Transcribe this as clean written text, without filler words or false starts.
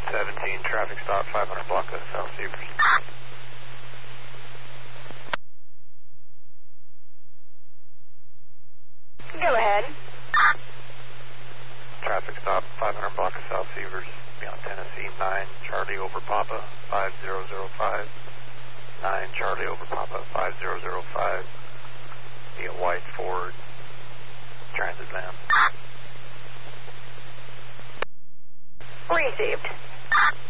17, traffic stop 500 block of South Severs. Go ahead. Traffic stop 500 block of South Severs, beyond Tennessee, 9 Charlie over Papa 5005. 9 Charlie over Papa 5005. Be a white Ford transit van. Received.